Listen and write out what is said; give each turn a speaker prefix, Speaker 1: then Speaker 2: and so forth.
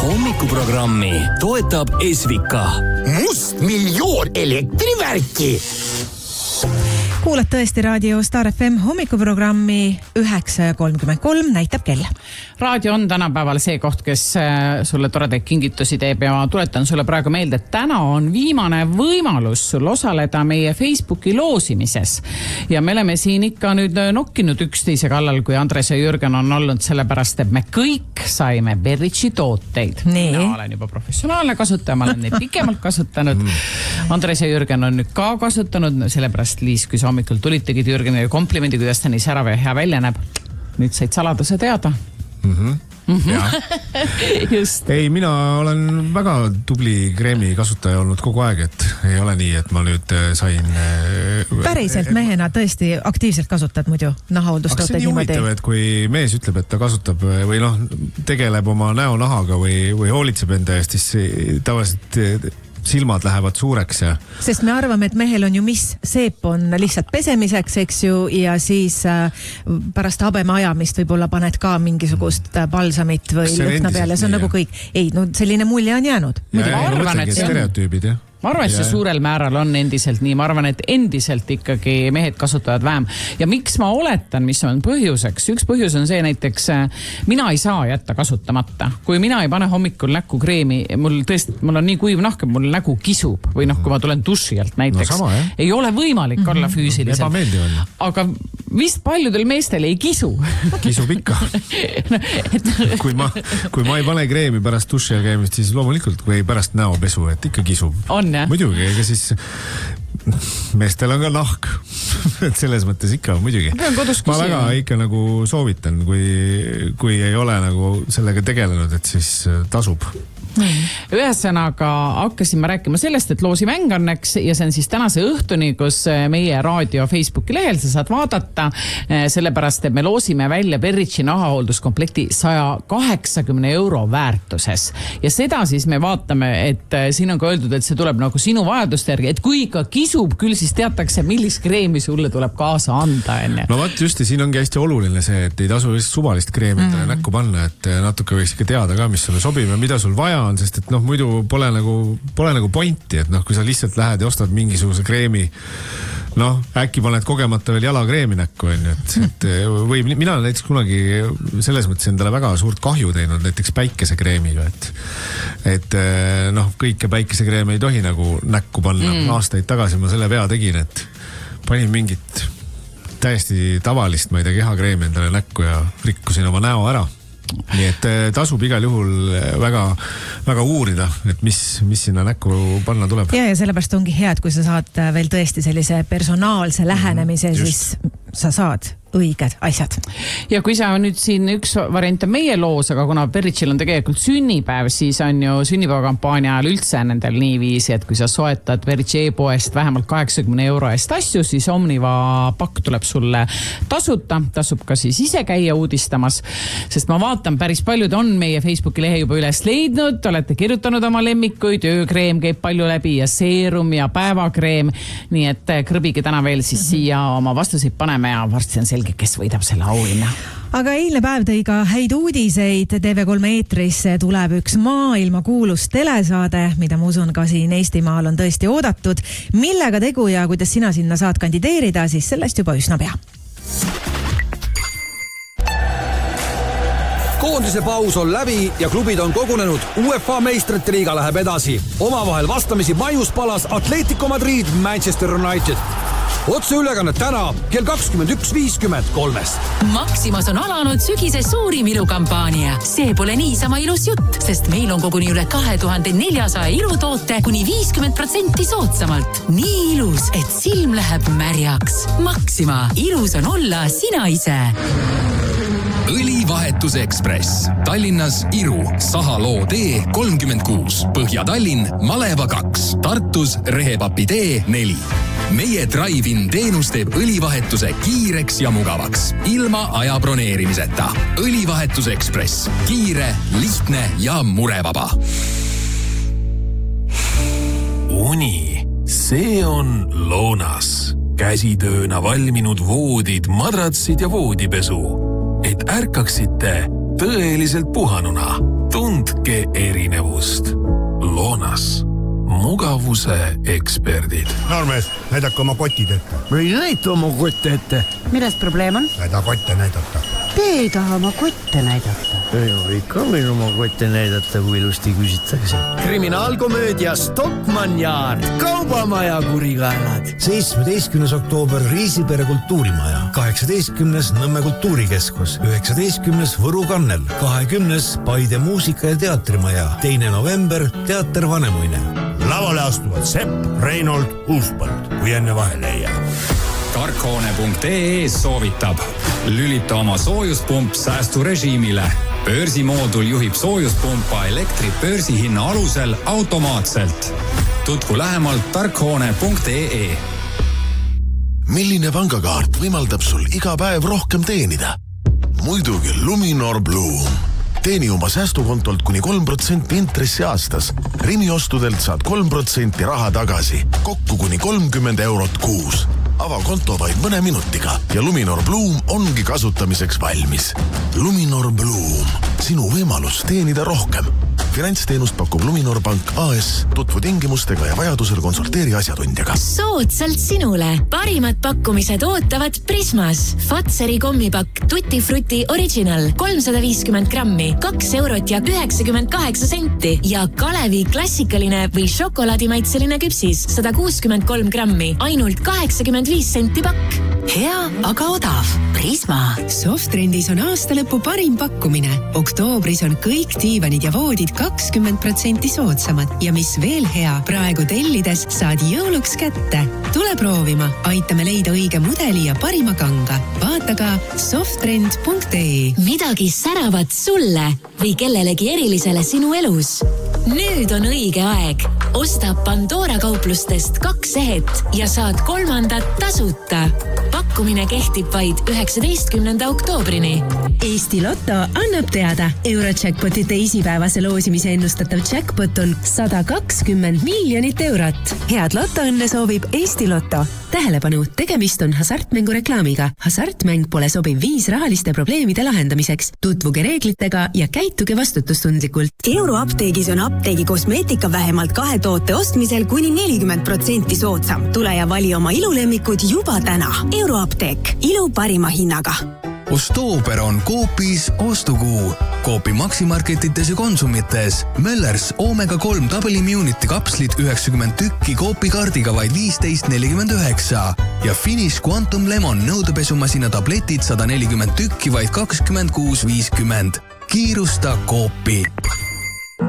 Speaker 1: Hommikuprogrammi toetab Esvika.
Speaker 2: Must miljoon elektrivärki.
Speaker 3: Kuulad tõesti raadio Star FM hommikuprogrammi 9.33 näitab kell.
Speaker 4: Raadio on tänapäeval see koht, kes sulle toredaid kingitusi teeb ja tuletan sulle praegu meelde, et täna on viimane võimalus sul osaleda meie Facebooki loosimises. Ja me oleme siin ikka nüüd nokkinud üksteise kallal, kui Andres ja Jürgen on olnud sellepärast, et me kõik saime Verici tooteid. Mina olen juba professionaalne kasutaja, ma olen neid pikemalt kasutanud. Andres ja Jürgen on nüüd ka kasutanud, sellepärast Liis, kui sa hommikul tulid, tegid Jürgenile komplimendi, kuidas ta nii särav ja hea välja näeb. Nüüd said saladuse teada.
Speaker 5: Just. Ei, mina olen väga tubli kreemi kasutaja olnud kogu aeg, et ei ole nii, et ma nüüd sain...
Speaker 3: Päriselt mehena tõesti aktiivselt kasutad muidu nahahooldustooteid niimoodi?
Speaker 5: Huvitav, et kui mees ütleb, et ta kasutab või tegeleb oma näonahaga või hoolitseb enda eest, siis tavaliselt silmad lähevad suureks ja...
Speaker 3: Sest me arvame, et mehel on ju seep on lihtsalt pesemiseks, eks ju, ja siis pärast habeme ajamist võib-olla paned ka mingisugust balsamit või lõhna peale, see on nagu kõik. Ei, no selline mulje on jäänud.
Speaker 5: Ma arvan, et stereotüübid, jah.
Speaker 4: Ma arvan, et see suurel määral on endiselt nii. Ma arvan, et endiselt ikkagi mehed kasutavad vähem. Ja miks ma oletan, mis on põhjuseks? Üks põhjus on see näiteks, mina ei saa jätta kasutamata. Kui mina ei pane hommikul näkku kreemi, mul on nii kuiv nahk, et mul nägu kisub. Või kui ma tulen duši alt näiteks.
Speaker 5: No sama,
Speaker 4: ei ole võimalik olla füüsiliselt.
Speaker 5: Ebameeldiv on.
Speaker 4: Aga vist paljudel meestel ei kisu.
Speaker 5: Kisub ikka. Kui ma ei pane kreemi pärast duši all käimist, siis loomulikult, kui pärast näopesu, et ikka kisub. Muidugi, ega siis meestel on ka nahk. Et selles mõttes ikka, muidugi. Ma väga ikka nagu soovitan, kui ei ole nagu sellega tegelenud, et siis tasub.
Speaker 4: Ühesõnaga hakkasime rääkima sellest, et loosimäng õnneks ja see on siis tänase õhtuni, kus meie raadio Facebooki lehel sa saad vaadata, sellepärast, et me loosime välja Verici nahahoolduskomplekti 180 € väärtuses. Ja seda siis me vaatame, et siin on ka öeldud, et see tuleb nagu sinu vajaduste järgi, et kui ikka kisub, küll siis teatakse, millist kreemi sulle tuleb kaasa anda.
Speaker 5: No vaat just, ja siin ongi hästi oluline see, et ei tasu suvalist kreemi endale näkku panna, et natuke võiks ikka teada ka, mis sulle sobib ja mida sul vaja on, sest et muidu pole nagu pointi, et kui sa lihtsalt lähed ja ostad mingisuguse kreemi, äkki paned kogemata veel jalakreemi näkku, et mina olen näiteks kunagi selles mõttes endale väga suurt kahju teinud, näiteks päikesekreemiga, et kõike päikesekreemi ei tohi nagu näkku panna. Aastaid tagasi ma selle vea tegin, et panin mingit täiesti tavalist, ma ei tea, kehakreemi endale näkku ja rikkusin oma näo ära. Nii et tasub igal juhul väga, väga uurida, et mis sinna näkku panna tuleb.
Speaker 3: Ja sellepärast ongi hea, et kui sa saad veel tõesti sellise personaalse lähenemise, siis sa saad õiged asjad.
Speaker 4: Ja kui sa nüüd siin üks variant on meie loos, aga kuna Vericil on tegelikult sünnipäev, siis on ju sünnipäevakampaania ajal üldse nendel nii viisi, et kui sa soetad Verici e-poest vähemalt 80 € eest asju, siis Omniva pakk tuleb sulle tasuta. Tasub ka siis ise käia uudistamas, sest ma vaatan, päris paljud on meie Facebooki lehe juba üles leidnud, olete kirjutanud oma lemmikuid, öökreem käib palju läbi ja seerum ja päevakreem, nii et krõbige täna veel siis siia oma vastuseid paneme ja varsti on selge, kes võidab selle auhinna.
Speaker 3: Aga eilne päev tõi ka häid uudiseid. TV3 eetrisse tuleb üks maailma kuulus telesaade, mida ma usun ka siin Eestimaal on tõesti oodatud. Millega tegu ja kuidas sina sinna saad kandideerida, siis sellest juba üsna pea.
Speaker 6: Koondise paus on läbi ja klubid on kogunenud. UEFA meistrite liiga läheb edasi. Omavahel vastamisi maius palas Atletico Madrid, Manchester United. Otse ülekannet täna kell 21.53.
Speaker 7: Maximas on alanud sügise suurim ilukampaania. See pole niisama ilus jutt, sest meil on koguni üle 2400 ilutoote kuni 50% soodsamalt. Nii ilus, et silm läheb märjaks. Maxima. Ilus on olla sina ise.
Speaker 8: Õlivahetuse Ekspress. Tallinnas Iru, Sahaloo tee 36, Põhja-Tallinn, Maleva 2, Tartus Rehepapi tee 4. Meie Drive-in teenus teeb õlivahetuse kiireks ja mugavaks, ilma aja broneerimiseta. Õlivahetuse Ekspress. Kiire, lihtne ja murevaba.
Speaker 9: Uni. See on Loonas. Käsitööna valminud voodid, madratsid ja voodipesu. Et ärkaksite tõeliselt puhanuna. Tundke erinevust. Loonas. Mugavuse eksperdid.
Speaker 10: Noormees, näidake oma kotid ette.
Speaker 2: Ma ei näita oma kotte ette.
Speaker 11: Milles probleem on?
Speaker 10: Näida kotte näidata.
Speaker 11: Te ei taha oma kotte näidata.
Speaker 2: Ikka võin oma kotte näidata, kui ilusti küsitakse. Kriminaalkomöödia Stockmann Yard. Kaubamaja kurikaelad.
Speaker 12: 17. oktoober Riisipere kultuurimaja. 18. Nõmme kultuurikeskus. 19. Võru kannel. 20. Paide muusika- ja teatrimaja. 2. november Teater Vanemuine.
Speaker 10: Lavale astuvad Sepp, Reinold, Uuspõld, kui enne vahele ei jää.
Speaker 13: Tarkhoone.ee soovitab. Lülita oma soojuspump säästurežiimile. Börsimoodul juhib soojuspumpa elektri börsihinna alusel automaatselt. Tutvu lähemalt tarkhoone.ee.
Speaker 14: Milline pangakaart võimaldab sul iga päev rohkem teenida? Muidugi Luminor Bloom. Teeni oma säästukontolt kuni 3% intressi aastas. Rimi ostudelt saad 3% raha tagasi. Kokku kuni 30 eurot kuus. Ava konto vaid mõne minutiga ja Luminor Bloom ongi kasutamiseks valmis. Luminor Bloom. Sinu võimalus teenida rohkem. Finantsteenust pakub Luminor Pank AS. Tutvu tingimustega ja vajadusel konsulteeri asjatundjaga.
Speaker 15: Soodsalt sinule. Parimad pakkumised ootavad Prismas. Fatseri kommipakk Tutti Frutti Original 350 grammi, 2 eurot ja 98 senti. Ja Kalevi klassikaline või šokolaadimaitseline küpsis 163 grammi, ainult 85 senti pakk.
Speaker 7: Hea, aga odav. Prisma.
Speaker 16: Softrendis on aastalõpu parim pakkumine. Oktoobris on kõik diivanid ja voodid 20% soodsamad. Ja mis veel hea, praegu tellides saad jõuluks kätte. Tule proovima. Aitame leida õige mudeli ja parima kanga. Vaata ka softrend.ee.
Speaker 15: Midagi säravat sulle või kellelegi erilisele sinu elus. Nüüd on õige aeg. Osta Pandora kauplustest 2 ehet ja saad 3. tasuta. Pakkumine kehtib vaid 19. oktoobrini.
Speaker 16: Eesti Lotto annab teada. Eurojackpoti teisipäevase loosimise ennustatav jackpot on 120 miljonit eurot. Head lotoõnne soovib Eesti Lotto. Tähelepanu, tegemist on hasartmängu reklaamiga. Hasartmäng pole sobiv viis rahaliste probleemide lahendamiseks. Tutvuge reeglitega ja käituge vastutustundlikult.
Speaker 17: Euroapteegis on apteegi kosmeetika vähemalt 2 toote ostmisel kuni 40% soodsam. Tule ja vali oma ilulemmikud juba täna. Euroapteek. Ilu parima hinnaga.
Speaker 18: Ostooper on Coopis ostukuu. Coopi maksimarketites ja konsumites. Möllers Omega 3 Double Immunity kapslid 90 tükki Coopi kaardiga vaid 15,49. Ja Finish Quantum Lemon nõudepesumasina tabletid 140 tükki vaid 26,50. Kiirusta Coopi.